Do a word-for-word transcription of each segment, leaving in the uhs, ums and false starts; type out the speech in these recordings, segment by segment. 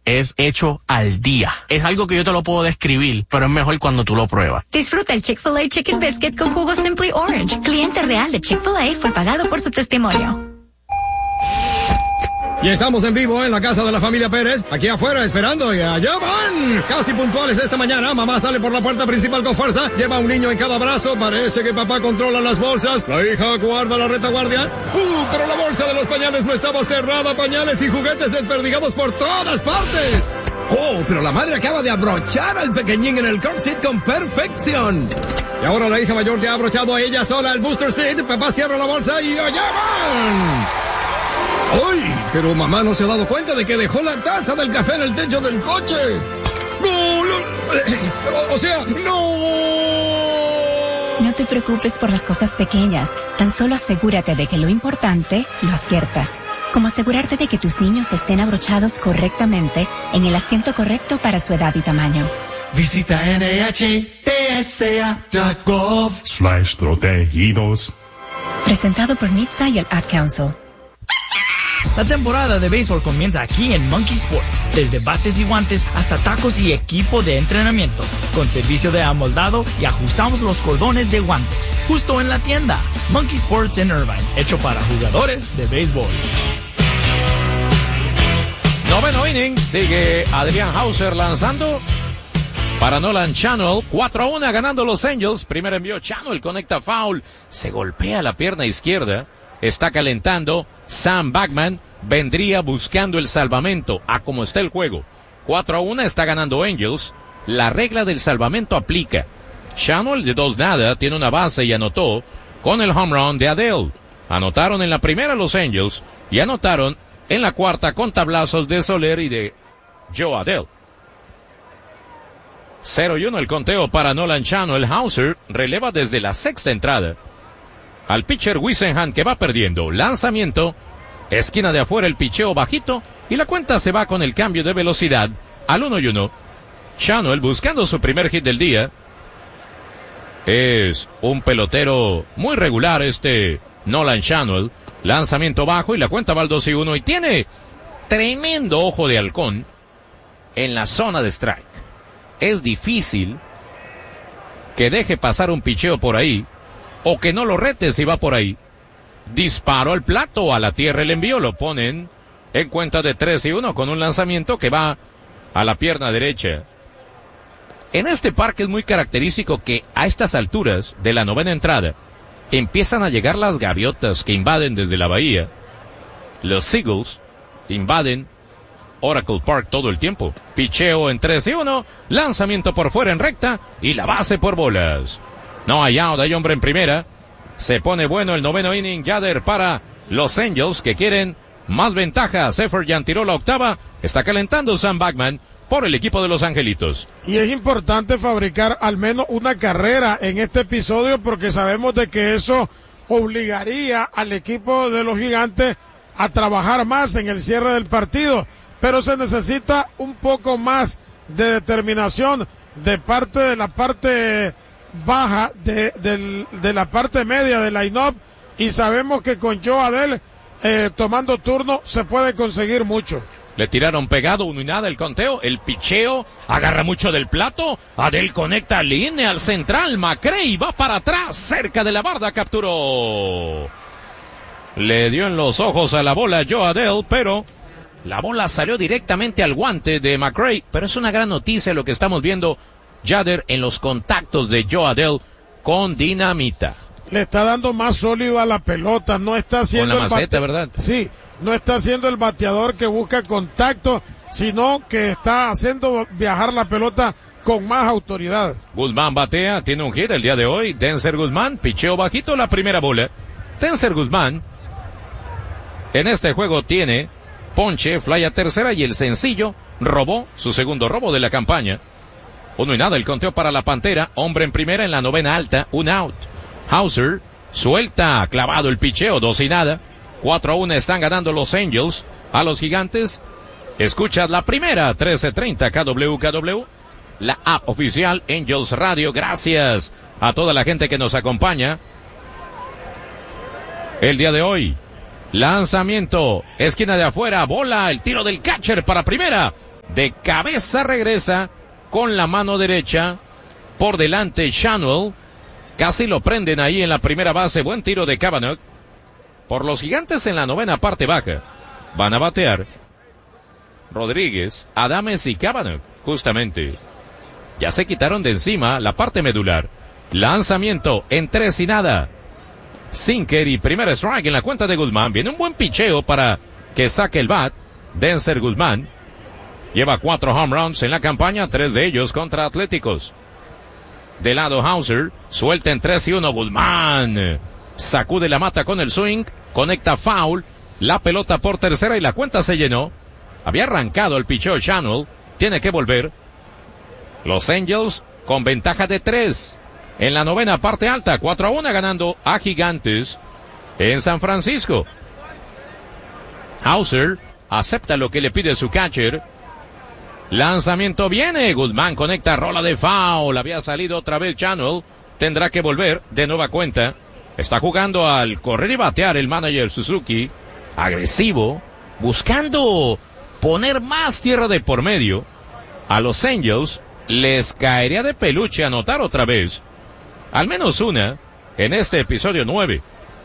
es hecho al día. Es algo que yo te lo puedo describir, pero es mejor cuando tú lo pruebas. Disfruta el Chick-fil-A Chicken Biscuit con jugo Simply Orange. Cliente real de Chick-fil-A fue pagado por su testimonio. Y estamos en vivo en la casa de la familia Pérez, aquí afuera esperando, y allá van. Casi puntuales esta mañana, mamá sale por la puerta principal con fuerza, lleva un niño en cada brazo, parece que papá controla las bolsas, la hija guarda la retaguardia. Uh, pero la bolsa de los pañales no estaba cerrada, pañales y juguetes desperdigados por todas partes. Oh, pero la madre acaba de abrochar al pequeñín en el car seat con perfección. Y ahora la hija mayor se ha abrochado a ella sola el booster seat, papá cierra la bolsa y allá van. ¡Ay! Pero mamá no se ha dado cuenta de que dejó la taza del café en el techo del coche. ¡No! no o, o sea, ¡no! No te preocupes por las cosas pequeñas. Tan solo asegúrate de que lo importante lo aciertas. Como asegurarte de que tus niños estén abrochados correctamente en el asiento correcto para su edad y tamaño. Visita N H T S A punto gov slash protegidos. Presentado por N H T S A y el Ad Council. La temporada de béisbol comienza aquí en Monkey Sports. Desde bates y guantes hasta tacos y equipo de entrenamiento. Con servicio de amoldado y ajustamos los cordones de guantes. Justo en la tienda. Monkey Sports en Irvine. Hecho para jugadores de béisbol. Noveno inning. Sigue Adrian Hauser lanzando para Nolan Channel. cuatro a uno ganando los Angels. Primer envío Channel. Conecta foul. Se golpea la pierna izquierda. Está calentando. Sam Bachman vendría buscando el salvamento a como está el juego. cuatro a uno está ganando Angels. La regla del salvamento aplica. Channel de dos nada tiene una base y anotó con el home run de Adele. Anotaron en la primera los Angels y anotaron en la cuarta con tablazos de Soler y de Joe Adele. cero y uno el conteo para Nolan Channel. Hauser releva desde la sexta entrada al pitcher Whisenhan, que va perdiendo. Lanzamiento, esquina de afuera, el picheo bajito, y la cuenta se va con el cambio de velocidad al uno y uno. Channel buscando su primer hit del día. Es un pelotero muy regular este Nolan Channel. Lanzamiento bajo y la cuenta va al dos y uno, y tiene tremendo ojo de halcón en la zona de strike. Es difícil que deje pasar un picheo por ahí, o que no lo rete si va por ahí. Disparo al plato, a la tierra el envío, lo ponen en cuenta de tres y uno con un lanzamiento que va a la pierna derecha. En este parque es muy característico que a estas alturas de la novena entrada empiezan a llegar las gaviotas que invaden desde la bahía. Los Seagulls invaden Oracle Park todo el tiempo. Picheo en tres y uno, lanzamiento por fuera en recta y la base por bolas. No hay out, hay hombre en primera. Se pone bueno el noveno inning, Yader para los Angels que quieren más ventaja. Seferian tiró la octava. Está calentando Sam Bachman por el equipo de los Angelitos. Y es importante fabricar al menos una carrera en este episodio porque sabemos de que eso obligaría al equipo de los Gigantes a trabajar más en el cierre del partido. Pero se necesita un poco más de determinación de parte de la parte baja de, de, de la parte media del line-up, y sabemos que con Joe Adele eh, tomando turno se puede conseguir mucho. Le tiraron pegado, uno y nada el conteo, el picheo, agarra mucho del plato, Adele conecta línea al central, McRae va para atrás, cerca de la barda, capturó. Le dio en los ojos a la bola Joe Adele, pero la bola salió directamente al guante de McRae, pero es una gran noticia lo que estamos viendo Yader en los contactos de Joe Adele con dinamita. Le está dando más sólido a la pelota, no está haciendo con la maceta, el bate... ¿verdad? Sí, no está haciendo el bateador que busca contacto, sino que está haciendo viajar la pelota con más autoridad. Guzmán batea, tiene un hit el día de hoy. Denzer Guzmán, picheo bajito, la primera bola. Denzer Guzmán en este juego tiene ponche, fly a tercera y el sencillo robó su segundo robo de la campaña. Uno y nada el conteo para la Pantera. Hombre en primera en la novena alta. Un out. Hauser suelta, clavado el picheo. Dos y nada. Cuatro a uno están ganando los Angels a los Gigantes. Escuchas la primera. trece treinta K W K W. La app oficial Angels Radio. Gracias a toda la gente que nos acompaña el día de hoy. Lanzamiento. Esquina de afuera. Bola. El tiro del catcher para primera. De cabeza regresa con la mano derecha. Por delante Shanwell. Casi lo prenden ahí en la primera base. Buen tiro de Cavanaugh. Por los Gigantes en la novena parte baja. Van a batear Rodríguez, Adames y Cavanaugh. Justamente. Ya se quitaron de encima la parte medular. Lanzamiento en tres y nada. Sinker y primer strike en la cuenta de Guzmán. Viene un buen picheo para que saque el bat. Denzer Guzmán. Lleva cuatro home runs en la campaña, tres de ellos contra Atléticos. De lado Hauser, suelta en tres y uno Guzmán. Sacude la mata con el swing, conecta foul, la pelota por tercera y la cuenta se llenó. Había arrancado el picheo Shanwell, tiene que volver. Los Angels con ventaja de tres. En la novena parte alta, cuatro a uno ganando a Gigantes en San Francisco. Hauser acepta lo que le pide su catcher. Lanzamiento viene, Guzmán conecta, rola de foul, había salido otra vez Shanwell, tendrá que volver de nueva cuenta. Está jugando al correr y batear el manager Suzuki, agresivo, buscando poner más tierra de por medio. A los Angels les caería de peluche anotar otra vez, al menos una, en este episodio nueve.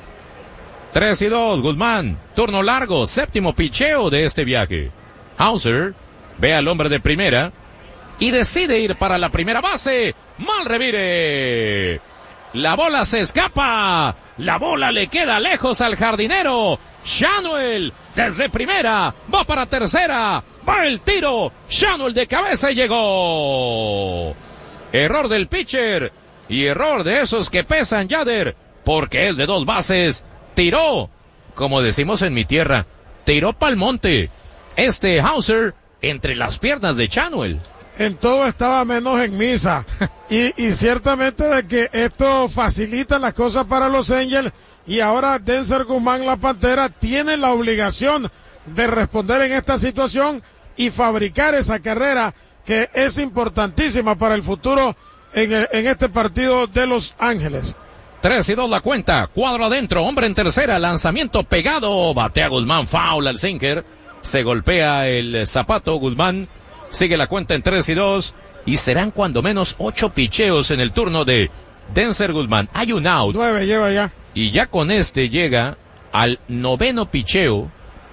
tres y dos, Guzmán, turno largo, séptimo picheo de este viaje. Hauser ve al hombre de primera y decide ir para la primera base. Mal revire. La bola se escapa. La bola le queda lejos al jardinero. Shanwell desde primera. Va para tercera. Va el tiro. Shanwell de cabeza y llegó. Error del pitcher. Y error de esos que pesan, Yader. Porque es de dos bases. Tiró. Como decimos en mi tierra. Tiró pa'l monte. Este Hauser entre las piernas de Shanwell. En todo estaba menos en misa. y, y ciertamente de que esto facilita las cosas para los Angels. Y ahora Denzer Guzmán, la Pantera, tiene la obligación de responder en esta situación y fabricar esa carrera que es importantísima para el futuro en, el, en este partido de Los Ángeles. tres y dos la cuenta, cuadro adentro, hombre en tercera, lanzamiento pegado, batea Guzmán, foul al sinker. Se golpea el zapato, Guzmán sigue la cuenta en tres y dos y serán cuando menos ocho picheos en el turno de Denzer Guzmán. Hay un out. Nueve lleva ya. Y ya con este llega al noveno picheo.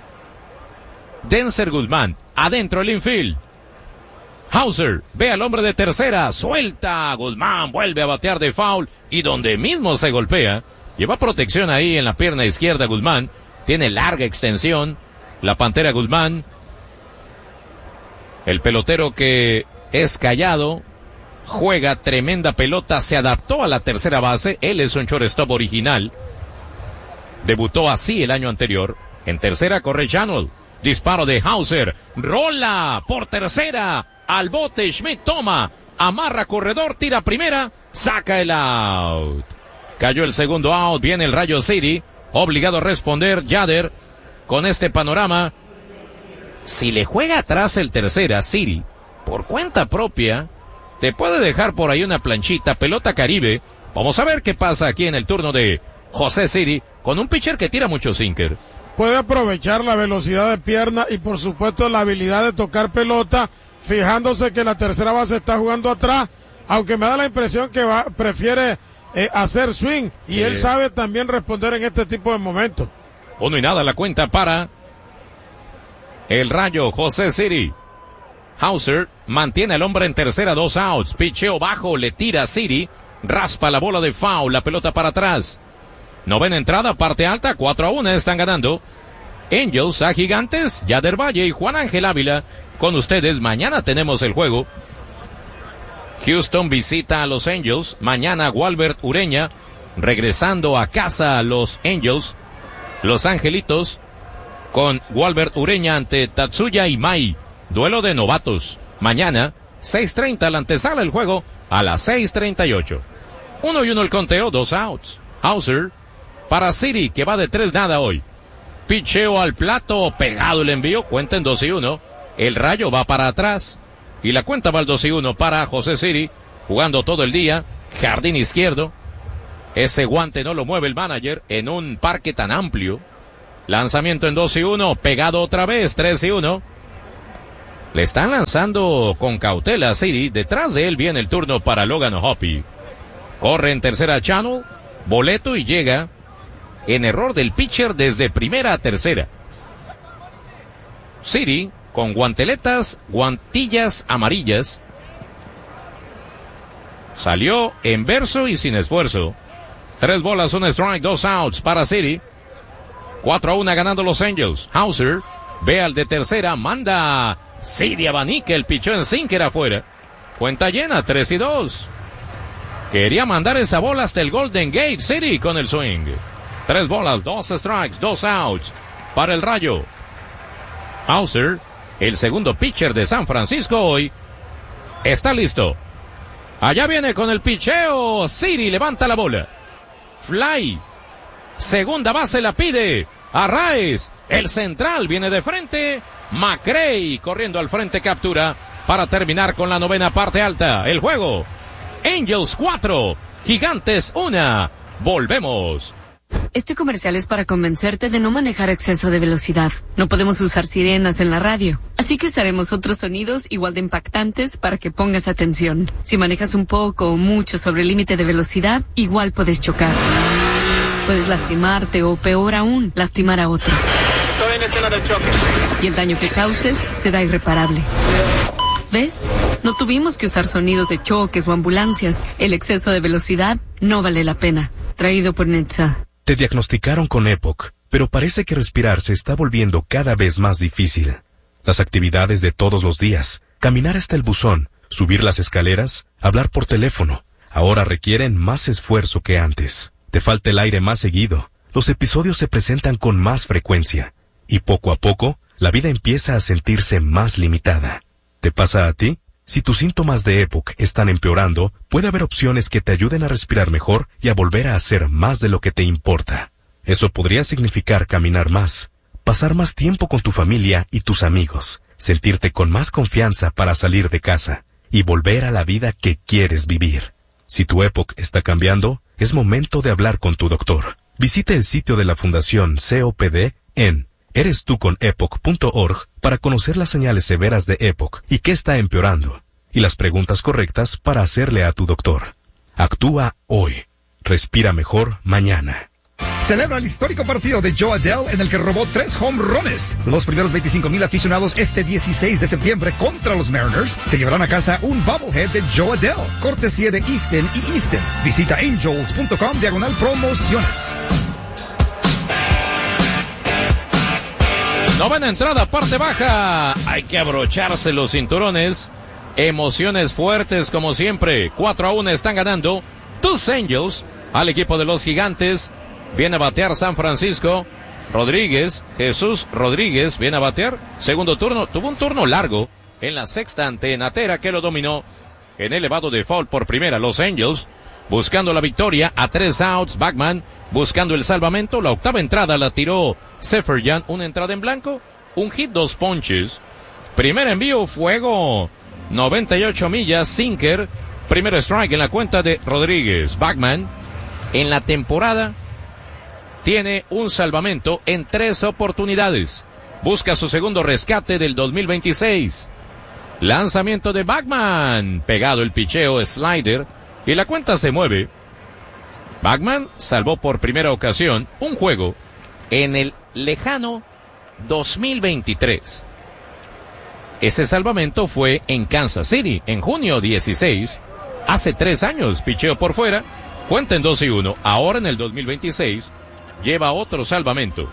Denzer Guzmán, adentro el infield. Hauser ve al hombre de tercera, suelta, Guzmán vuelve a batear de foul y donde mismo se golpea. Lleva protección ahí en la pierna izquierda Guzmán, tiene larga extensión. La Pantera Guzmán, el pelotero que es callado, juega tremenda pelota, se adaptó a la tercera base, él es un shortstop original, debutó así el año anterior, en tercera corre Shanwell, disparo de Hauser, rola por tercera, al bote, Schmidt toma, amarra corredor, tira primera, saca el out, cayó el segundo out, viene el Rayo City, obligado a responder Yader. Con este panorama, si le juega atrás el tercera, City, por cuenta propia, te puede dejar por ahí una planchita, pelota Caribe. Vamos a ver qué pasa aquí en el turno de José City, con un pitcher que tira mucho sinker. Puede aprovechar la velocidad de pierna y por supuesto la habilidad de tocar pelota, fijándose que la tercera base está jugando atrás, aunque me da la impresión que va, prefiere eh, hacer swing, y sí. Él sabe también responder en este tipo de momentos. Uno y nada la cuenta para el Rayo José City. Hauser mantiene al hombre en tercera, dos outs. Picheo bajo, le tira City. Raspa la bola de foul, la pelota para atrás. Novena entrada, parte alta, cuatro a uno están ganando. Angels a Gigantes, Yader Valle y Juan Ángel Ávila con ustedes. Mañana tenemos el juego. Houston visita a los Angels. Mañana Walbert Ureña regresando a casa a los Angels. Los Angelitos con Walbert Ureña ante Tatsuya Imai. Duelo de novatos. Mañana, seis treinta la antesala el juego a las seis treinta y ocho. Uno y uno el conteo, dos outs. Hauser para City que va de tres nada hoy. Picheo al plato, pegado el envío, cuenta en dos y uno. El Rayo va para atrás y la cuenta va al dos y uno para José City, jugando todo el día, jardín izquierdo. Ese guante no lo mueve el manager en un parque tan amplio. Lanzamiento en dos y uno, pegado otra vez, tres y uno. Le están lanzando con cautela a City. Detrás de él viene el turno para Logan O'Hoppe. Corre en tercera Channel. Boleto y llega en error del pitcher desde primera a tercera. City con guanteletas, guantillas amarillas. Salió en verso y sin esfuerzo. Tres bolas, un strike, dos outs para City. Cuatro a una ganando los Angels. Hauser ve al de tercera, manda City abanica, el pichó en sinker afuera. Cuenta llena, tres y dos. Quería mandar esa bola hasta el Golden Gate City con el swing. Tres bolas, dos strikes, dos outs para el Rayo. Hauser, el segundo pitcher de San Francisco hoy, está listo. Allá viene con el picheo. City levanta la bola. Fly. Segunda base la pide Arraez. El central viene de frente. McRae corriendo al frente, captura para terminar con la novena parte alta. El juego. Angels cuatro, Gigantes uno. Volvemos. Este comercial es para convencerte de no manejar exceso de velocidad. No podemos usar sirenas en la radio, así que usaremos otros sonidos igual de impactantes para que pongas atención. Si manejas un poco o mucho sobre el límite de velocidad, igual puedes chocar. Puedes lastimarte o, peor aún, lastimar a otros. Estoy en escena del choque. Y el daño que causes será irreparable. ¿Ves? No tuvimos que usar sonidos de choques o ambulancias. El exceso de velocidad no vale la pena. Traído por Netza. Te diagnosticaron con E P O C, pero parece que respirar se está volviendo cada vez más difícil. Las actividades de todos los días, caminar hasta el buzón, subir las escaleras, hablar por teléfono, ahora requieren más esfuerzo que antes. Te falta el aire más seguido, los episodios se presentan con más frecuencia, y poco a poco, la vida empieza a sentirse más limitada. ¿Te pasa a ti? Si tus síntomas de E P O C están empeorando, puede haber opciones que te ayuden a respirar mejor y a volver a hacer más de lo que te importa. Eso podría significar caminar más, pasar más tiempo con tu familia y tus amigos, sentirte con más confianza para salir de casa y volver a la vida que quieres vivir. Si tu E P O C está cambiando, es momento de hablar con tu doctor. Visite el sitio de la Fundación C O P D en eres tú con epoc punto org para conocer las señales severas de E P O C y qué está empeorando, y las preguntas correctas para hacerle a tu doctor. Actúa hoy. Respira mejor mañana. Celebra el histórico partido de Joe Adell en el que robó tres home runs. Los primeros veinticinco mil aficionados este dieciséis de septiembre contra los Mariners se llevarán a casa un bobblehead de Joe Adell, cortesía de Easton y Easton. Visita angels punto com diagonal promociones. Novena entrada, parte baja. Hay que abrocharse los cinturones. Emociones fuertes como siempre. cuatro a uno están ganando tus Angels al equipo de los Gigantes. Viene a batear San Francisco. Rodríguez, Jesús Rodríguez, viene a batear. Segundo turno, tuvo un turno largo en la sexta ante Natera, que lo dominó en elevado de foul por primera. Los Angels buscando la victoria a tres outs. Bachman buscando el salvamento. La octava entrada la tiró Seferian. Una entrada en blanco, un hit, dos ponches. Primer envío, fuego. noventa y ocho millas, sinker. Primer strike en la cuenta de Rodríguez. Bachman en la temporada tiene un salvamento en tres oportunidades. Busca su segundo rescate del dos mil veintiséis. Lanzamiento de Bachman. Pegado el picheo, slider. Y la cuenta se mueve. Bachman salvó por primera ocasión un juego en el lejano dos mil veintitrés. Ese salvamento fue en Kansas City, en junio dieciséis. Hace tres años, picheo por fuera. Cuenta en dos y uno. Ahora en el dos mil veintiséis lleva otro salvamento.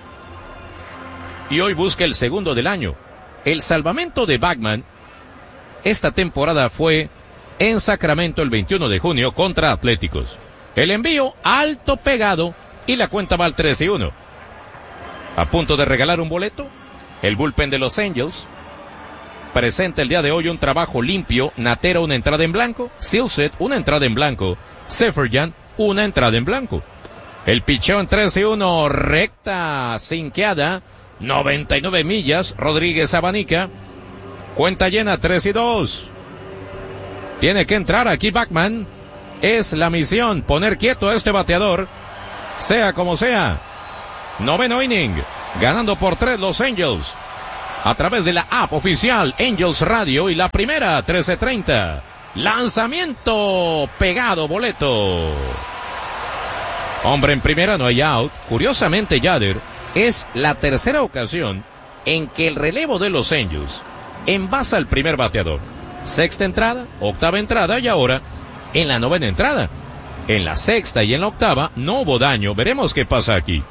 Y hoy busca el segundo del año. El salvamento de Bachman esta temporada fue en Sacramento el veintiuno de junio contra Atléticos. El envío alto, pegado, y la cuenta va al tres y uno. A punto de regalar un boleto, el bullpen de los Angels presenta el día de hoy un trabajo limpio. Natera una entrada en blanco, Silset una entrada en blanco, Seferian una entrada en blanco. El picheo en tres y uno, recta, sinqueada, noventa y nueve millas, Rodríguez abanica, cuenta llena, tres y dos. Tiene que entrar aquí Bachman, es la misión, poner quieto a este bateador, sea como sea. Noveno inning, ganando por tres los Angels. a través de la app oficial Angels Radio y la primera trece treinta. Lanzamiento pegado, boleto. Hombre en primera, no hay out. Curiosamente, Yader, es la tercera ocasión en que el relevo de los Angels envasa al primer bateador. Sexta entrada, octava entrada y ahora en la novena entrada. En la sexta y en la octava no hubo daño. Veremos qué pasa aquí.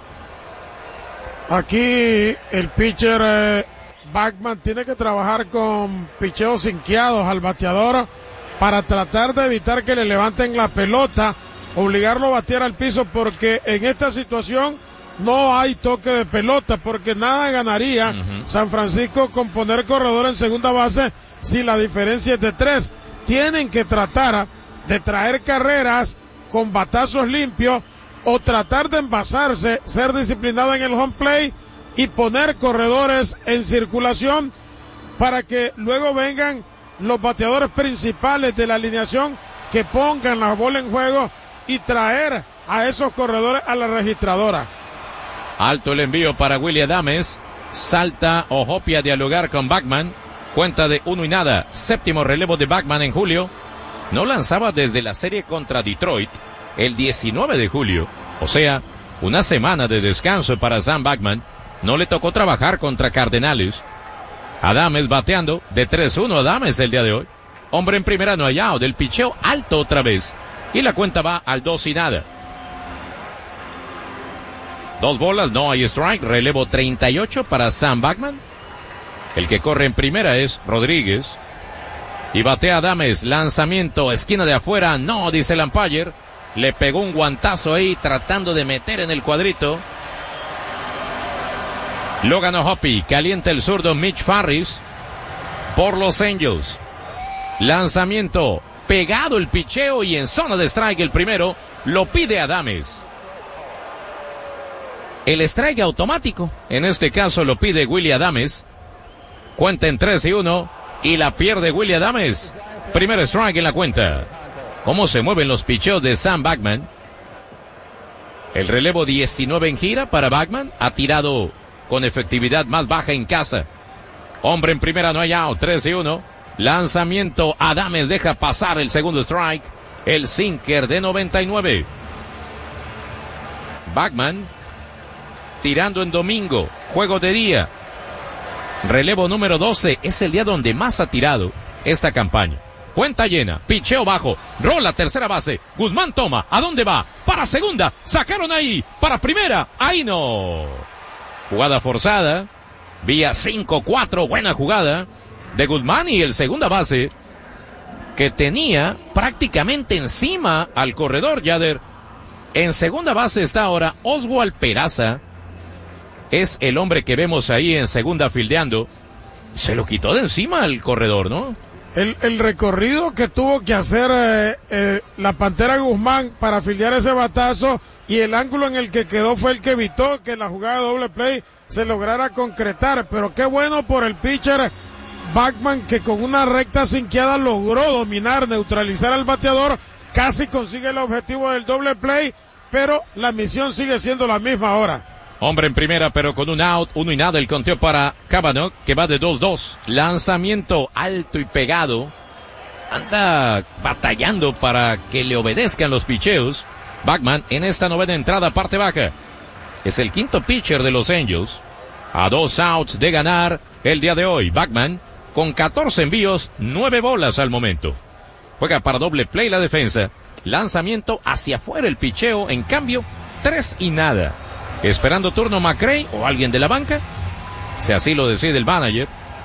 Aquí el pitcher eh, Bachman tiene que trabajar con picheos sinqueados al bateador para tratar de evitar que le levanten la pelota, obligarlo a batear al piso, porque en esta situación no hay toque de pelota, porque nada ganaría uh-huh. San Francisco con poner corredor en segunda base si la diferencia es de tres. Tienen que tratar de traer carreras con batazos limpios o tratar de envasarse, ser disciplinado en el home play y poner corredores en circulación para que luego vengan los bateadores principales de la alineación que pongan la bola en juego y traer a esos corredores a la registradora. Alto el envío para Willy Adames. Salta Ojopi a dialogar con Bachman. Cuenta de uno y nada. Séptimo relevo de Bachman en julio. No lanzaba desde la serie contra Detroit el diecinueve de julio. O sea, una semana de descanso para Sam Bachman. No le tocó trabajar contra Cardenales. Adames bateando de tres uno. Adames el día de hoy. Hombre en primera, no hay out. Del picheo alto otra vez. Y la cuenta va al dos y nada. Dos bolas, no hay strike. Relevo treinta y ocho para Sam Bachman. El que corre en primera es Rodríguez. Y batea Adames. Lanzamiento, esquina de afuera. No, dice el umpire. Le pegó un guantazo ahí tratando de meter en el cuadrito. Logan Ojopi, calienta el zurdo Mitch Farris por los Angels. Lanzamiento, pegado el picheo y en zona de strike el primero, lo pide Adames. El strike automático, en este caso lo pide Willy Adames. Cuenta en tres y uno y la pierde Willy Adames. Primer strike en la cuenta. ¿Cómo se mueven los picheos de Sam Bachman? El relevo diecinueve en gira para Bachman, ha tirado con efectividad más baja en casa. Hombre en primera, no hay out, tres y uno. Lanzamiento, Adames deja pasar el segundo strike. El sinker de noventa y nueve. Bachman tirando en domingo, juego de día. Relevo número doce, es el día donde más ha tirado esta campaña. Cuenta llena, picheo bajo, rola tercera base. Guzmán toma, ¿a dónde va? Para segunda, sacaron ahí, para primera, ahí no. Jugada forzada, vía cinco cuatro, buena jugada de Guzmán y el segunda base que tenía prácticamente encima al corredor Yader. En segunda base está ahora Oswald Peraza, es el hombre que vemos ahí en segunda fildeando. Se lo quitó de encima al corredor, ¿no? El, el recorrido que tuvo que hacer eh, eh, la Pantera Guzmán para fildear ese batazo y el ángulo en el que quedó fue el que evitó que la jugada de doble play se lograra concretar. Pero qué bueno por el pitcher Bachman, que con una recta sinqueada logró dominar, neutralizar al bateador, casi consigue el objetivo del doble play, pero la misión sigue siendo la misma ahora. Hombre en primera, pero con un out, uno y nada, el conteo para Cavanaugh, que va de dos dos. Lanzamiento alto y pegado. Anda batallando para que le obedezcan los picheos. Bachman en esta novena entrada, parte baja. Es el quinto pitcher de los Angels. A dos outs de ganar el día de hoy. Bachman con catorce envíos, nueve bolas al momento. Juega para doble play la defensa. Lanzamiento hacia afuera el picheo, en cambio, tres y nada. Esperando turno McRae o alguien de la banca, si así lo decide el manager.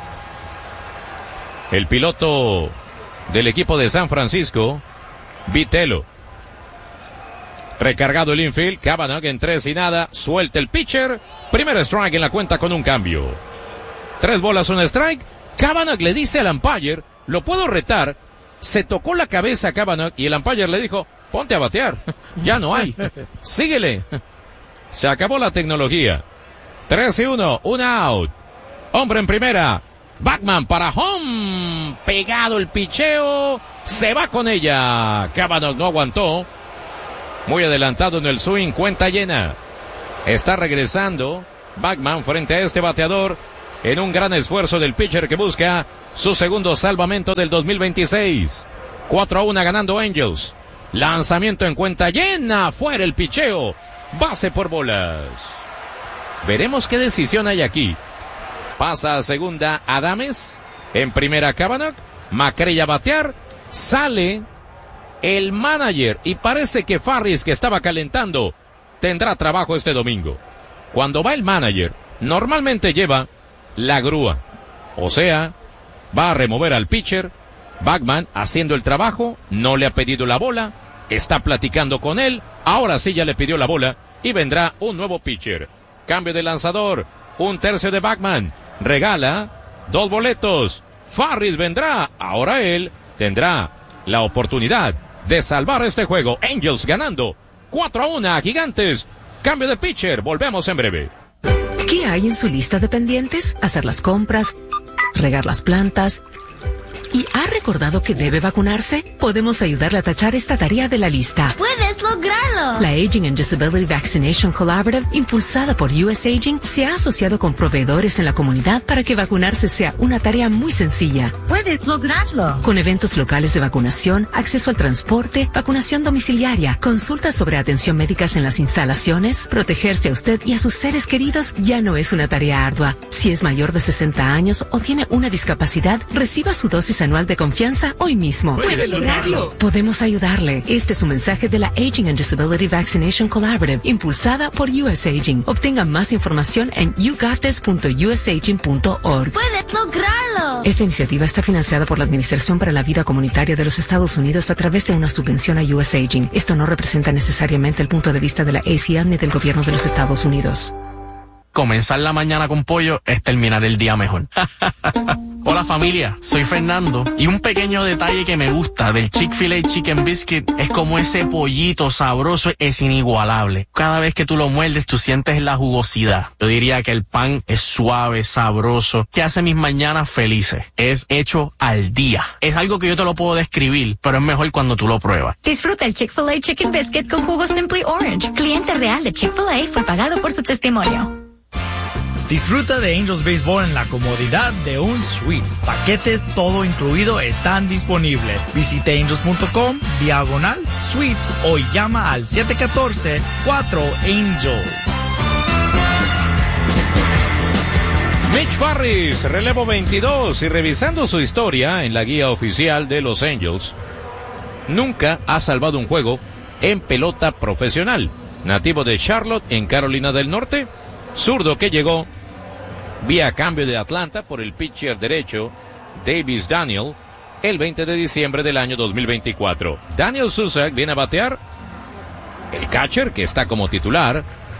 El piloto del equipo de San Francisco, Vitello. Recargado el infield, Cavanaugh en tres y nada, suelta el pitcher. Primer strike en la cuenta con un cambio. Tres bolas, un strike. Cavanaugh le dice al umpire, lo puedo retar. Se tocó la cabeza a Cavanaugh y el umpire le dijo, ponte a batear. Ya no hay. Síguele. Se acabó la tecnología. tres y uno, un out. Hombre en primera. Bachman para home. Pegado el picheo. Se va con ella. Cavanaugh no aguantó. Muy adelantado en el swing. Cuenta llena. Está regresando Bachman frente a este bateador. en un gran esfuerzo del pitcher que busca su segundo salvamento del dos mil veintiséis. cuatro a uno ganando Angels. Lanzamiento en cuenta llena, fuera el picheo, base por bolas. Veremos qué decisión hay aquí. Pasa a segunda Adames, en primera Kavanagh, McRae a batear, sale el manager y parece que Farris, que estaba calentando, tendrá trabajo este domingo. Cuando va el manager, normalmente lleva la grúa, o sea, va a remover al pitcher. Bachman haciendo el trabajo, no le ha pedido la bola, está platicando con él, ahora sí ya le pidió la bola y vendrá un nuevo pitcher. Cambio de lanzador, un tercio de Bachman, regala dos boletos, Farris vendrá, ahora él tendrá la oportunidad de salvar este juego. Angels ganando cuatro a uno a Gigantes. Cambio de pitcher, volvemos en breve. ¿Qué hay en su lista de pendientes? Hacer las compras, regar las plantas. ¿Y ha recordado que debe vacunarse? Podemos ayudarle a tachar esta tarea de la lista. ¡Puedes lograrlo! La Aging and Disability Vaccination Collaborative, impulsada por U S Aging, se ha asociado con proveedores en la comunidad para que vacunarse sea una tarea muy sencilla. ¡Puedes lograrlo! Con eventos locales de vacunación, acceso al transporte, vacunación domiciliaria, consultas sobre atención médicas en las instalaciones, protegerse a usted y a sus seres queridos ya no es una tarea ardua. Si es mayor de sesenta años o tiene una discapacidad, reciba su dosis anual de confianza hoy mismo. ¡Puede lograrlo! Podemos ayudarle. Este es un mensaje de la Aging and Disability Vaccination Collaborative, impulsada por U S Aging. Obtenga más información en you got this punto u s aging punto org. ¡Puedes lograrlo! Esta iniciativa está financiada por la Administración para la Vida Comunitaria de los Estados Unidos a través de una subvención a U S Aging. Esto no representa necesariamente el punto de vista de la A C L ni del gobierno de los Estados Unidos. Comenzar la mañana con pollo es terminar el día mejor. Hola familia, soy Fernando y un pequeño detalle que me gusta del Chick-fil-A Chicken Biscuit es como ese pollito sabroso es inigualable. Cada vez que tú lo muerdes tú sientes la jugosidad. Yo diría que el pan es suave, sabroso, que hace mis mañanas felices. Es hecho al día. Es algo que yo te lo puedo describir, pero es mejor cuando tú lo pruebas. Disfruta el Chick-fil-A Chicken Biscuit con jugo Simply Orange. Cliente real de Chick-fil-A fue pagado por su testimonio. Disfruta de Angels Baseball en la comodidad de un suite. Paquetes todo incluido están disponibles. Visite angels punto com, diagonal, suites o llama al siete uno cuatro, cuatro Angels. Mitch Farris, relevo veintidós, y revisando su historia en la guía oficial de los Angels, nunca ha salvado un juego en pelota profesional. Nativo de Charlotte, en Carolina del Norte, zurdo que llegó vía cambio de Atlanta por el pitcher derecho Davis Daniel el veinte de diciembre del año dos mil veinticuatro. Daniel Susak viene a batear, el catcher que está como titular,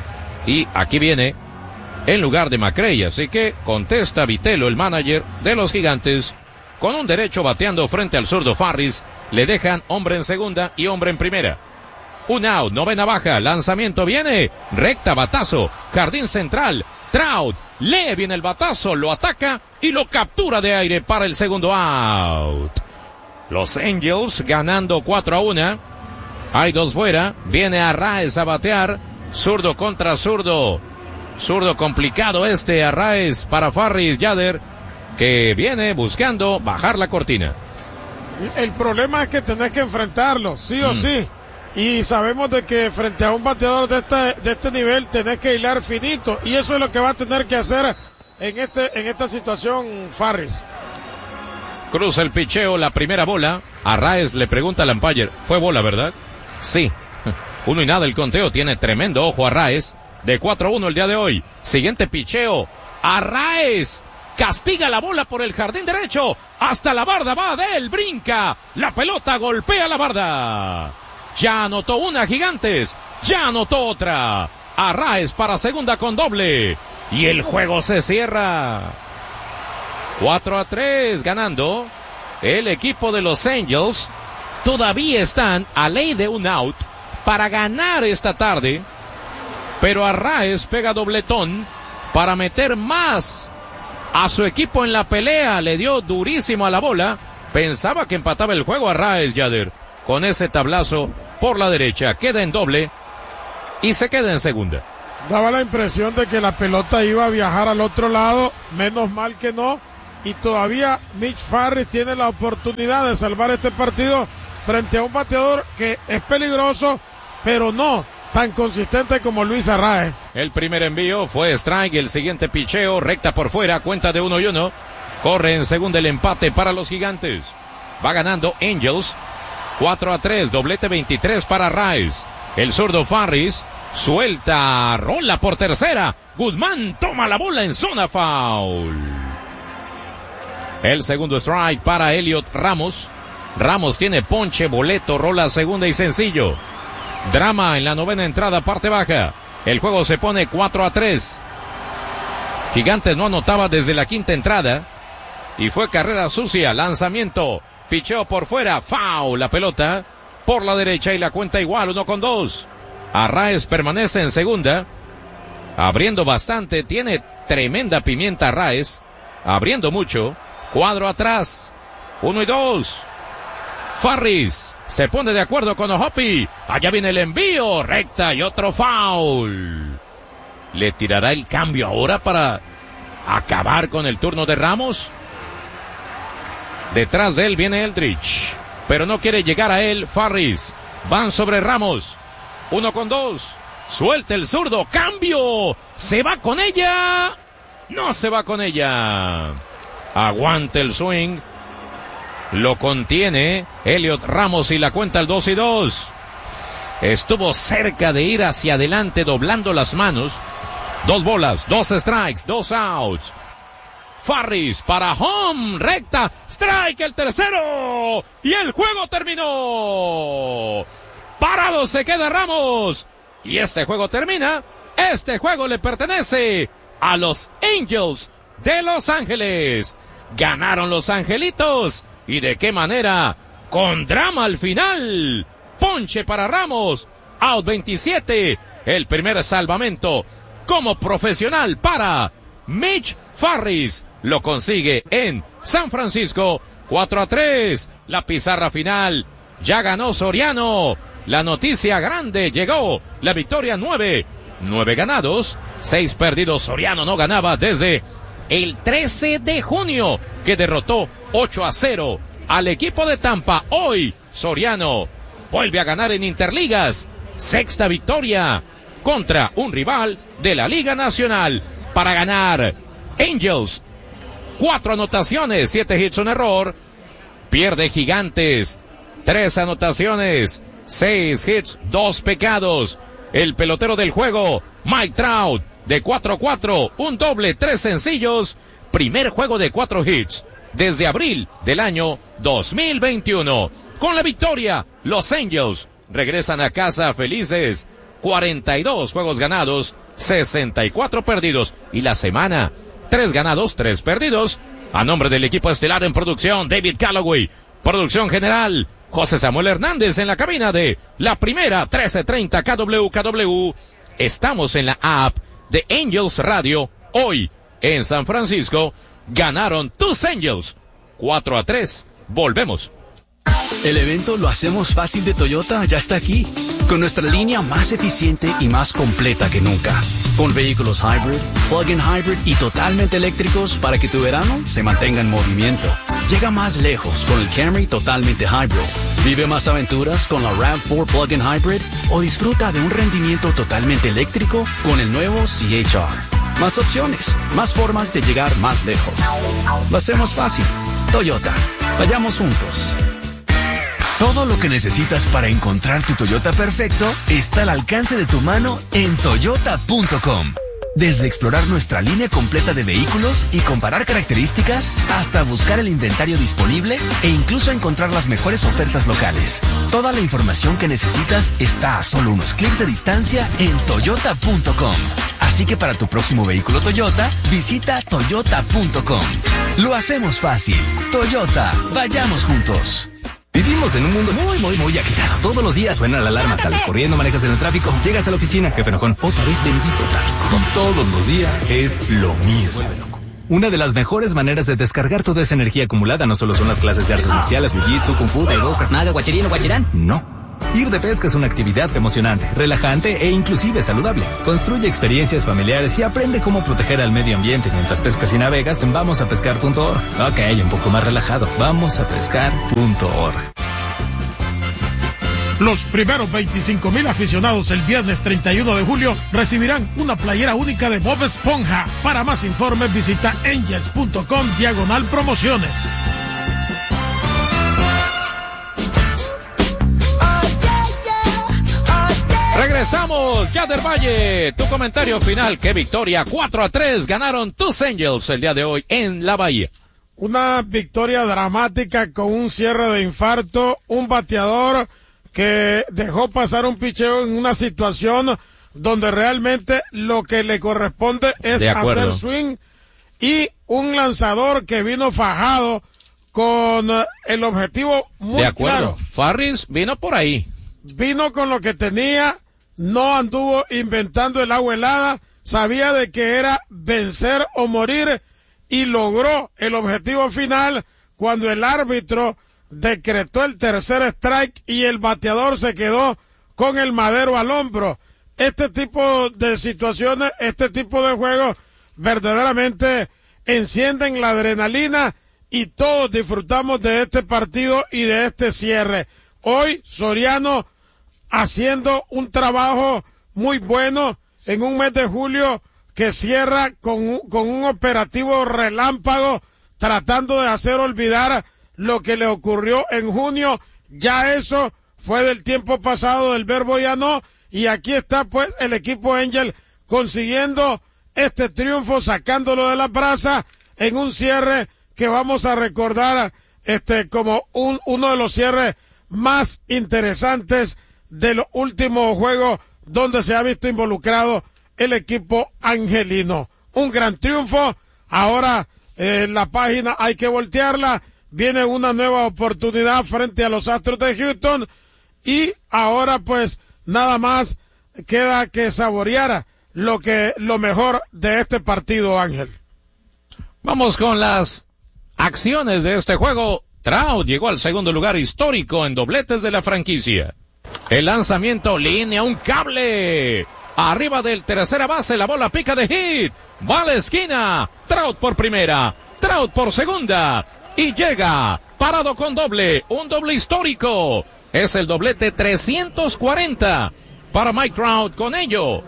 y aquí viene en lugar de McRae, así que contesta Vitello, el manager de los Gigantes, con un derecho bateando frente al zurdo Farris. Le dejan hombre en segunda y hombre en primera. Un out, novena baja, lanzamiento viene, recta, batazo, jardín central, Trout, lee bien el batazo, lo ataca y lo captura de aire para el segundo out. Los Angels ganando cuatro a uno, hay dos fuera, viene Arraez a batear, zurdo contra zurdo, zurdo complicado este Arraez para Farris Yader, que viene buscando bajar la cortina. El problema es que tenés que enfrentarlo, sí o mm. sí. Y sabemos de que frente a un bateador de este, de este nivel tenés que hilar finito. Y eso es lo que va a tener que hacer en este, en esta situación Farris. Cruza el picheo, la primera bola. Arraez le pregunta al umpire, ¿fue bola, verdad? Sí. Uno y nada el conteo, tiene tremendo ojo Arraez. De cuatro a uno el día de hoy. Siguiente picheo. Arraez castiga la bola por el jardín derecho. Hasta la barda va de él, brinca. La pelota golpea la barda. Ya anotó una Gigantes, ya anotó otra. Arraez para segunda con doble. Y el juego se cierra. cuatro a tres ganando el equipo de los Angels. Todavía están a ley de un out para ganar esta tarde. Pero Arraez pega dobletón para meter más a su equipo en la pelea. Le dio durísimo a la bola. Pensaba que empataba el juego Arraez, Yader, con ese tablazo por la derecha. Queda en doble y se queda en segunda. Daba la impresión de que la pelota iba a viajar al otro lado, menos mal que no, y todavía Mitch Farris tiene la oportunidad de salvar este partido frente a un bateador que es peligroso, pero no tan consistente como Luis Arraez. El primer envío fue strike, el siguiente picheo, recta por fuera, cuenta de uno y uno. Corre en segunda el empate para los Gigantes. Va ganando Angels, cuatro a tres, doblete veintitrés para Arraez. El zurdo Farris suelta, rola por tercera. Guzmán toma la bola en zona foul. El segundo strike para Elliot Ramos. Ramos tiene ponche, boleto, rola segunda y sencillo. Drama en la novena entrada, parte baja. El juego se pone cuatro a tres. Gigantes no anotaba desde la quinta entrada. Y fue carrera sucia, lanzamiento, picheo por fuera, foul, la pelota por la derecha y la cuenta igual, uno con dos. Arraez permanece en segunda, abriendo bastante, tiene tremenda pimienta Arraez, abriendo mucho, cuadro atrás, uno y dos. Farris se pone de acuerdo con Ohopi, allá viene el envío, recta y otro foul. ¿Le tirará el cambio ahora para acabar con el turno de Ramos? Detrás de él viene Eldridge, pero no quiere llegar a él Farris. Van sobre Ramos. Uno con dos. Suelta el zurdo. Cambio. Se va con ella. No se va con ella. Aguanta el swing. Lo contiene Elliot Ramos y la cuenta el dos y dos. Estuvo cerca de ir hacia adelante doblando las manos. Dos bolas, dos strikes, dos outs. Farris para home, recta, strike el tercero y el juego terminó. Parado se queda Ramos y este juego termina. Este juego le pertenece a los Angels de Los Ángeles. Ganaron los Angelitos y de qué manera, con drama al final. Ponche para Ramos, out veintisiete, el primer salvamento como profesional para Mitch Farris. Lo consigue en San Francisco, cuatro a tres, la pizarra final, ya ganó Soriano, la noticia grande llegó, la victoria nueve, nueve ganados, seis perdidos. Soriano no ganaba desde el trece de junio, que derrotó ocho a cero al equipo de Tampa. Hoy Soriano vuelve a ganar en Interligas, sexta victoria contra un rival de la Liga Nacional para ganar. Angels, cuatro anotaciones, siete hits, un error. Pierde Gigantes, tres anotaciones, seis hits, dos pecados. El pelotero del juego, Mike Trout, de cuatro a cuatro, un doble, tres sencillos. Primer juego de cuatro hits desde abril del año dos mil veintiuno. Con la victoria, los Angels regresan a casa felices. cuarenta y dos juegos ganados, sesenta y cuatro perdidos. Y la semana, tres ganados, tres perdidos. A nombre del equipo estelar en producción, David Calloway. Producción general, José Samuel Hernández en la cabina de la primera trece treinta K W K W. Estamos en la app de Angels Radio. Hoy, en San Francisco, ganaron tus Angels. cuatro a tres. Volvemos. El evento Lo Hacemos Fácil de Toyota ya está aquí, con nuestra línea más eficiente y más completa que nunca. Con vehículos hybrid, plug-in hybrid y totalmente eléctricos para que tu verano se mantenga en movimiento. Llega más lejos con el Camry totalmente hybrid. Vive más aventuras con la RAV cuatro plug-in hybrid o disfruta de un rendimiento totalmente eléctrico con el nuevo C H R. Más opciones, más formas de llegar más lejos. Lo hacemos fácil. Toyota. Vayamos juntos. Todo lo que necesitas para encontrar tu Toyota perfecto está al alcance de tu mano en toyota punto com. Desde explorar nuestra línea completa de vehículos y comparar características, hasta buscar el inventario disponible e incluso encontrar las mejores ofertas locales. Toda la información que necesitas está a solo unos clics de distancia en toyota punto com. Así que para tu próximo vehículo Toyota, visita toyota punto com. Lo hacemos fácil. Toyota, vayamos juntos. Vivimos en un mundo muy, muy, muy agitado. Todos los días suena la alarma, sales corriendo, manejas en el tráfico, llegas a la oficina, jefe enojón, otra vez bendito tráfico. Todos los días es lo mismo. Una de las mejores maneras de descargar toda esa energía acumulada no solo son las clases de artes marciales, jiu-jitsu, kung fu, taekwondo, krav maga, guachirino, guachirán. No. Ir de pesca es una actividad emocionante, relajante e inclusive saludable. Construye experiencias familiares y aprende cómo proteger al medio ambiente mientras pescas y navegas en vamos a pescar punto org. Ok, un poco más relajado. vamos a pescar punto org. Los primeros veinticinco mil aficionados el viernes treinta y uno de julio recibirán una playera única de Bob Esponja. Para más informes visita angels punto com diagonal promociones. Regresamos, Yader Valle, tu comentario final. Qué victoria, cuatro a tres ganaron tus Angels el día de hoy en la Bahía. Una victoria dramática con un cierre de infarto, un bateador que dejó pasar un picheo en una situación donde realmente lo que le corresponde es hacer swing, y un lanzador que vino fajado con el objetivo muy de acuerdo. claro. Farris vino por ahí. Vino con lo que tenía, no anduvo inventando el agua helada, sabía de que era vencer o morir y logró el objetivo final cuando el árbitro decretó el tercer strike y el bateador se quedó con el madero al hombro. Este tipo de situaciones, este tipo de juegos verdaderamente encienden la adrenalina y todos disfrutamos de este partido y de este cierre. Hoy Soriano haciendo un trabajo muy bueno en un mes de julio que cierra con un, con un operativo relámpago, tratando de hacer olvidar lo que le ocurrió en junio. Ya eso fue del tiempo pasado, del verbo ya no, y aquí está pues el equipo Angel consiguiendo este triunfo, sacándolo de la brasa en un cierre que vamos a recordar este como un, uno de los cierres más interesantes de los últimos juegos donde se ha visto involucrado el equipo angelino. Un gran triunfo. Ahora eh, la página hay que voltearla. Viene una nueva oportunidad frente a los Astros de Houston y ahora pues nada más queda que saborear lo que lo mejor de este partido, Ángel. Vamos con las acciones de este juego. Trout llegó al segundo lugar histórico en dobletes de la franquicia. El lanzamiento, línea, un cable. Arriba del tercera base, la bola pica de hit. Va a la esquina. Trout por primera. Trout por segunda. Y llega, parado con doble. Un doble histórico. Es el doblete trescientos cuarenta para Mike Trout. Con ello,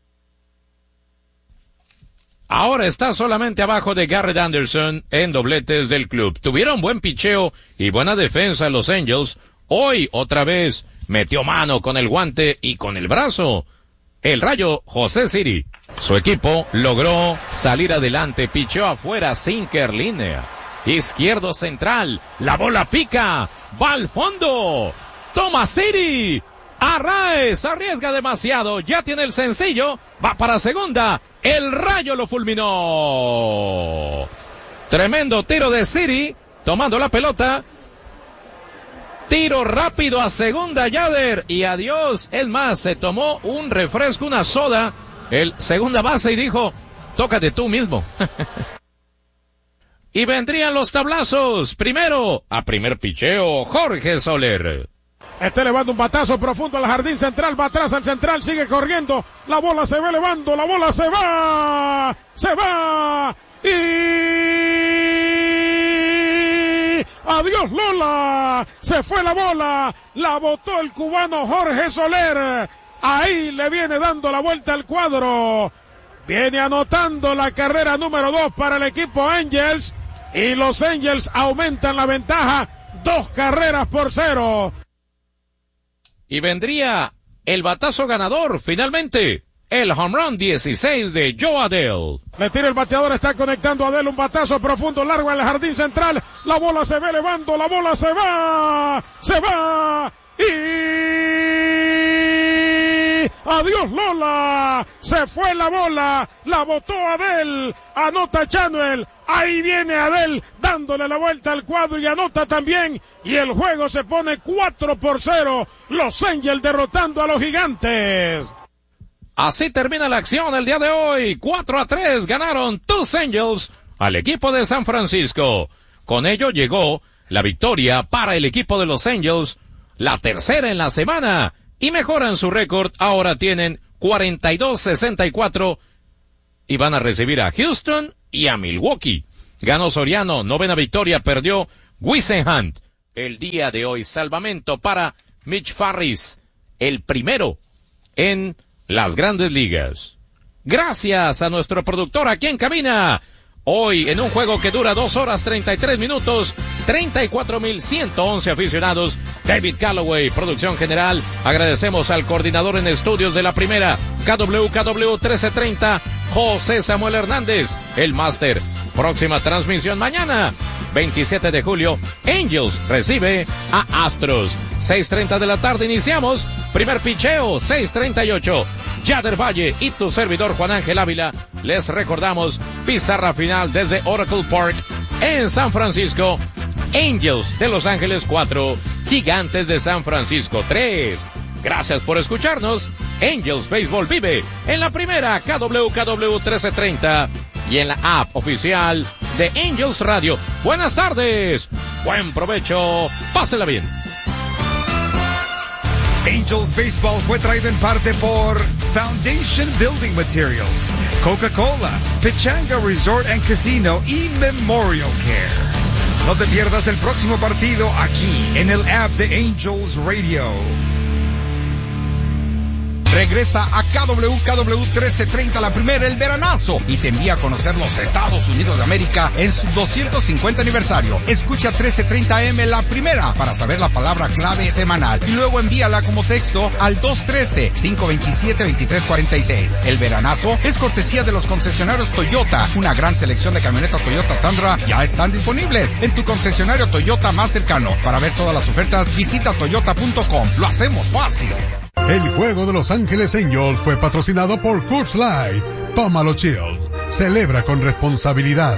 ahora está solamente abajo de Garrett Anderson en dobletes del club. Tuvieron buen picheo y buena defensa los Angels. Hoy, otra vez, metió mano con el guante y con el brazo el Rayo José Siri. Su equipo logró salir adelante, picheó afuera, sinker, línea. Izquierdo central, la bola pica, va al fondo. Toma Siri. Arraez arriesga demasiado, ya tiene el sencillo, va para segunda. El Rayo lo fulminó. Tremendo tiro de Siri, tomando la pelota. Tiro rápido a segunda, Yader, y adiós. Es más, se tomó un refresco, una soda, el segunda base y dijo, tócate tú mismo. Y vendrían los tablazos. Primero, a primer picheo, Jorge Soler. Está elevando un batazo profundo al jardín central, va atrás al central, sigue corriendo, la bola se va elevando, la bola se va, se va, y adiós Lola, se fue la bola, la botó el cubano Jorge Soler, ahí le viene dando la vuelta al cuadro, viene anotando la carrera número dos para el equipo Angels, y los Angels aumentan la ventaja, dos carreras por cero. Y vendría el batazo ganador, finalmente, el home run dieciséis de Joe Adell. Le tira el bateador, está conectando a Adell, un batazo profundo, largo al jardín central, la bola se va elevando, la bola se va, se va, y adiós Lola, se fue la bola, la botó Adell, anota Chanuel, ahí viene Adell dándole la vuelta al cuadro y anota también, y el juego se pone cuatro por cero, los Angels derrotando a los Gigantes. Así termina la acción el día de hoy, cuatro a tres ganaron tus Angels al equipo de San Francisco. Con ello llegó la victoria para el equipo de los Angels la tercera en la semana y mejoran su récord. Ahora tienen cuarenta y dos sesenta y cuatro y van a recibir a Houston y a Milwaukee. Ganó Soriano, novena victoria, perdió Wiesenhunt. El día de hoy, salvamento para Mitch Farris, el primero en las grandes ligas. Gracias a nuestro productor aquí en cabina. Hoy, en un juego que dura dos horas treinta y tres minutos, treinta y cuatro mil ciento once aficionados, David Calloway, producción general. Agradecemos al coordinador en estudios de la primera, K W K W trece treinta, José Samuel Hernández, el máster. Próxima transmisión mañana, veintisiete de julio, Angels recibe a Astros. seis treinta de la tarde iniciamos, primer picheo, seis treinta y ocho. Yader Valle y tu servidor Juan Ángel Ávila, les recordamos, pizarra final desde Oracle Park en San Francisco. Angels de Los Ángeles cuatro, Gigantes de San Francisco tres. Gracias por escucharnos. Angels Baseball vive en la primera K W K W trece treinta y en la app oficial de Angels Radio. Buenas tardes, buen provecho, pásela bien. Angels Baseball fue traído en parte por Foundation Building Materials, Coca-Cola, Pechanga Resort and Casino y Memorial Care. No te pierdas el próximo partido aquí en el app de Angels Radio. Regresa a K W K W trece treinta la primera, el veranazo, y te envía a conocer los Estados Unidos de América en su doscientos cincuenta aniversario. Escucha trece treinta A M la primera para saber la palabra clave semanal y luego envíala como texto al dos uno tres, cinco dos siete, dos tres cuatro seis. El veranazo es cortesía de los concesionarios Toyota. Una gran selección de camionetas Toyota Tundra ya están disponibles en tu concesionario Toyota más cercano. Para ver todas las ofertas, visita toyota punto com. Lo hacemos fácil. El juego de Los Ángeles Angels fue patrocinado por Coors Light. Tómalo chill. Celebra con responsabilidad.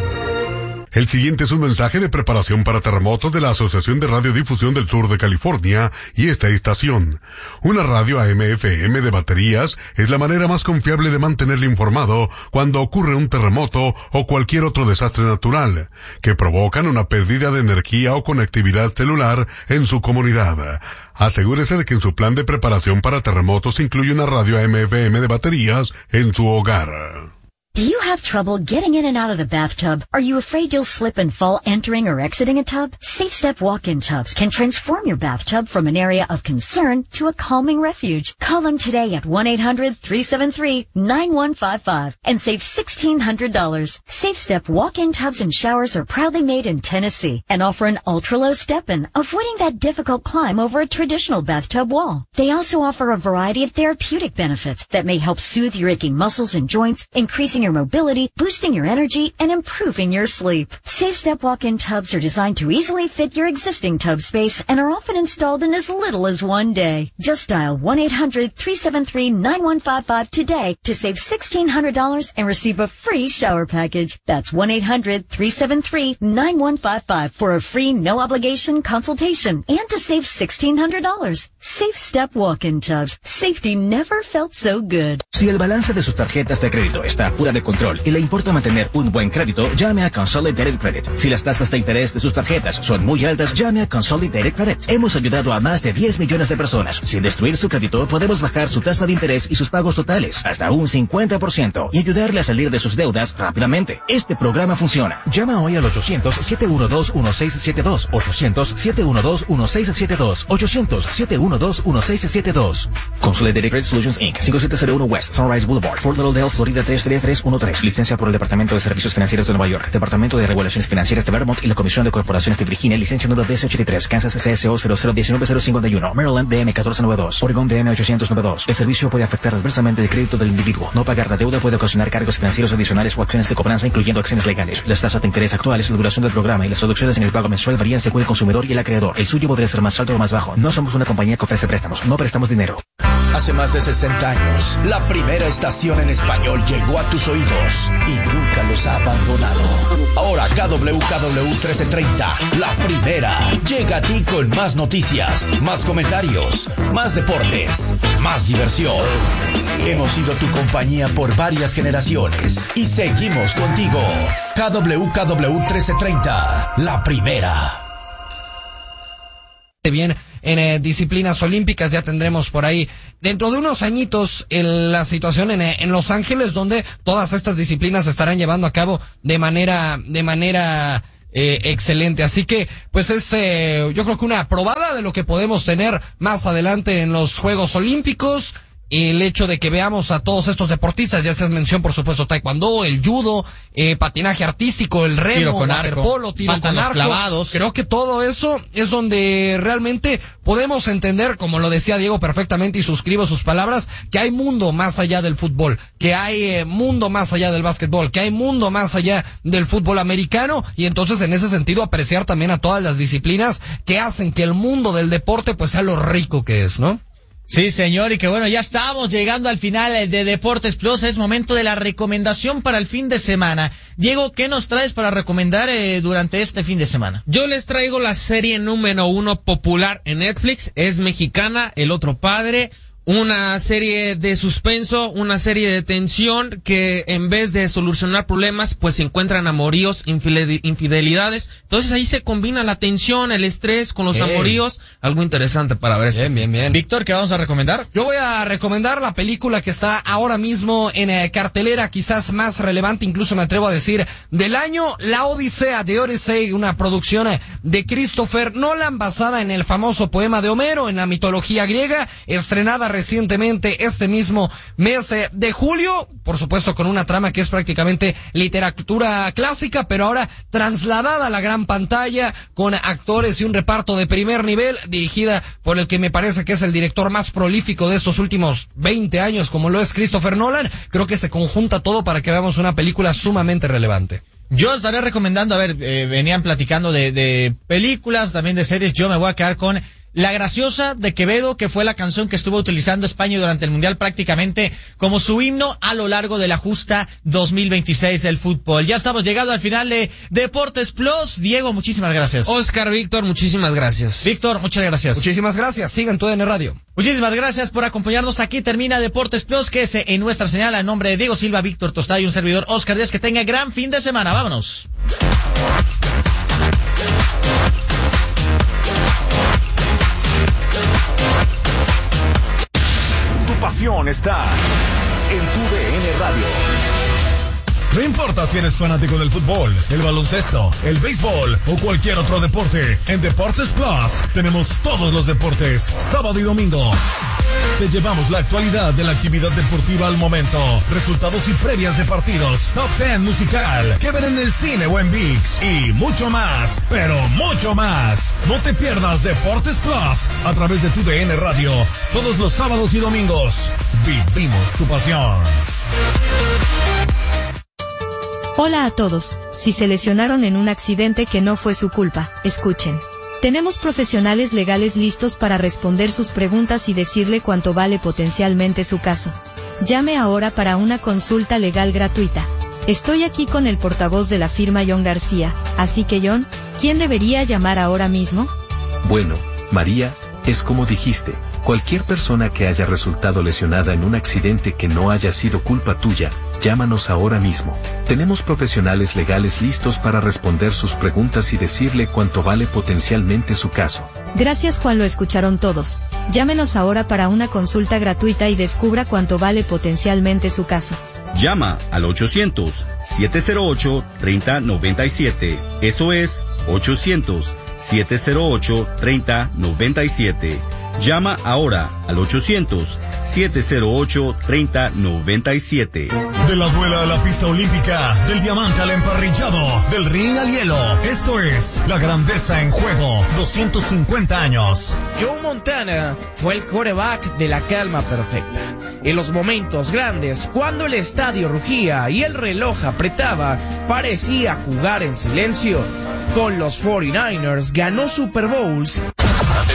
El siguiente es un mensaje de preparación para terremotos de la Asociación de Radiodifusión del Sur de California y esta estación. Una radio A M F M de baterías es la manera más confiable de mantenerle informado cuando ocurre un terremoto o cualquier otro desastre natural que provocan una pérdida de energía o conectividad celular en su comunidad. Asegúrese de que en su plan de preparación para terremotos incluye una radio A M F M de baterías en su hogar. Do you have trouble getting in and out of the bathtub? Are you afraid you'll slip and fall entering or exiting a tub? Safe Step walk-in tubs can transform your bathtub from an area of concern to a calming refuge. Call them today at one eight hundred, three seven three, nine one five five and save sixteen hundred dollars. Safe Step walk-in tubs and showers are proudly made in Tennessee and offer an ultra-low step-in, avoiding that difficult climb over a traditional bathtub wall. They also offer a variety of therapeutic benefits that may help soothe your aching muscles and joints, increasing your mobility, boosting your energy, and improving your sleep. Safe Step walk-in tubs are designed to easily fit your existing tub space and are often installed in as little as one day. Just dial one eight hundred, three seven three, nine one five five today to save sixteen hundred dollars and receive a free shower package. That's one eight hundred, three seven three, nine one five five for a free no-obligation consultation and to save sixteen hundred dollars. Safe Step walk-in tubs. Safety never felt so good. Si el balance de sus tarjetas de crédito está fuera de control y le importa mantener un buen crédito, llame a Consolidated Credit. Si las tasas de interés de sus tarjetas son muy altas, llame a Consolidated Credit. Hemos ayudado a más de diez millones de personas. Sin destruir su crédito, podemos bajar su tasa de interés y sus pagos totales hasta un cincuenta por ciento y ayudarle a salir de sus deudas rápidamente. Este programa funciona. Llama hoy al ochocientos, siete uno dos, uno seis siete dos, ochocientos, siete uno dos, uno seis siete dos, ochocientos, siete uno dos, uno seis siete dos. Consolidated Credit Solutions Incorporated. cinco siete cero uno West Sunrise Boulevard, Fort Lauderdale, Florida tres tres tres uno tres. Licencia por el Departamento de Servicios Financieros de Nueva York, Departamento de Regulaciones Financieras de Vermont y la Comisión de Corporaciones de Virginia. Licencia número D S ochenta y tres, Kansas C S O cero cero uno nueve cero cinco uno, Maryland D M catorce noventa y dos, Oregon D M ochocientos noventa y dos. El servicio puede afectar adversamente el crédito del individuo. No pagar la deuda puede ocasionar cargos financieros adicionales o acciones de cobranza, incluyendo acciones legales. Las tasas de interés actuales, la duración del programa y las reducciones en el pago mensual varían según el consumidor y el acreedor. El suyo podría ser más alto o más bajo. No somos una compañía que ofrece préstamos. No prestamos dinero. Hace más de sesenta años, la primera estación en español llegó a tus oídos y nunca los ha abandonado. Ahora K W K W trece treinta, la primera, llega a ti con más noticias, más comentarios, más deportes, más diversión. Hemos sido tu compañía por varias generaciones y seguimos contigo. K W K W trece treinta, la primera. Bien, en eh, disciplinas olímpicas. Ya tendremos por ahí dentro de unos añitos el, la situación en, en Los Ángeles, donde todas estas disciplinas se estarán llevando a cabo de manera, de manera eh, excelente. Así que, pues es, eh, yo creo que una probada de lo que podemos tener más adelante en los Juegos Olímpicos. El hecho de que veamos a todos estos deportistas, ya se mención por supuesto taekwondo, el judo, eh, patinaje artístico, el remo, waterpolo, tiro con arco, clavados. Creo que todo eso es donde realmente podemos entender, como lo decía Diego perfectamente y suscribo sus palabras, que hay mundo más allá del fútbol, que hay eh, mundo más allá del básquetbol, que hay mundo más allá del fútbol americano, y entonces en ese sentido apreciar también a todas las disciplinas que hacen que el mundo del deporte pues sea lo rico que es, ¿no? Sí, señor, y que bueno, ya estamos llegando al final de Deportes Plus. Es momento de la recomendación para el fin de semana. Diego, ¿qué nos traes para recomendar eh, durante este fin de semana? Yo les traigo la serie número uno popular en Netflix. Es mexicana, El Otro Padre. Una serie de suspenso, una serie de tensión que en vez de solucionar problemas, pues se encuentran amoríos, infidelidades. Entonces ahí se combina la tensión, el estrés con los hey. amoríos. Algo interesante para ver. Bien, bien, bien. Víctor, ¿qué vamos a recomendar? Yo voy a recomendar la película que está ahora mismo en eh, cartelera, quizás más relevante, incluso me atrevo a decir, del año, La Odisea de Odyssey, una producción de Christopher Nolan basada en el famoso poema de Homero, en la mitología griega, estrenada recientemente este mismo mes de julio, por supuesto con una trama que es prácticamente literatura clásica, pero ahora trasladada a la gran pantalla con actores y un reparto de primer nivel, dirigida por el que me parece que es el director más prolífico de estos últimos veinte años, como lo es Christopher Nolan. Creo que se conjunta todo para que veamos una película sumamente relevante. Yo estaré recomendando, a ver, eh, venían platicando de, de películas, también de series. Yo me voy a quedar con La Graciosa de Quevedo, que fue la canción que estuvo utilizando España durante el Mundial prácticamente como su himno a lo largo de la justa dos mil veintiséis del fútbol. Ya estamos llegando al final de Deportes Plus. Diego, muchísimas gracias. Oscar, Víctor, muchísimas gracias. Víctor, muchas gracias. Muchísimas gracias. Sigan todo en el radio. Muchísimas gracias por acompañarnos. Aquí termina Deportes Plus, que es en nuestra señal. A nombre de Diego Silva, Víctor Tostado y un servidor Oscar Díaz, que tenga gran fin de semana. Vámonos. Pasión está en tu D N Radio. No importa si eres fanático del fútbol, el baloncesto, el béisbol o cualquier otro deporte, en Deportes Plus tenemos todos los deportes, sábado y domingo. Te llevamos la actualidad de la actividad deportiva al momento, resultados y previas de partidos, top ten musical, que ver en el cine o en ViX y mucho más, pero mucho más. No te pierdas Deportes Plus a través de tu D N Radio, todos los sábados y domingos. Vivimos tu pasión. Hola a todos. Si se lesionaron en un accidente que no fue su culpa, escuchen. Tenemos profesionales legales listos para responder sus preguntas y decirle cuánto vale potencialmente su caso. Llame ahora para una consulta legal gratuita. Estoy aquí con el portavoz de la firma John García, así que John, ¿quién debería llamar ahora mismo? Bueno, María, es como dijiste, cualquier persona que haya resultado lesionada en un accidente que no haya sido culpa tuya, llámanos ahora mismo. Tenemos profesionales legales listos para responder sus preguntas y decirle cuánto vale potencialmente su caso. Gracias, Juan, lo escucharon todos. Llámenos ahora para una consulta gratuita y descubra cuánto vale potencialmente su caso. Llama al ochocientos, siete cero ocho, tres cero nueve siete. Eso es ochocientos, siete cero ocho, tres cero nueve siete. Llama ahora al ochocientos, siete cero ocho, tres cero nueve siete. De la duela a la pista olímpica, del diamante al emparrillado, del ring al hielo. Esto es La Grandeza en Juego, doscientos cincuenta años. Joe Montana fue el quarterback de la calma perfecta. En los momentos grandes, cuando el estadio rugía y el reloj apretaba, parecía jugar en silencio. Con los cuarenta y nueve ers ganó Super Bowls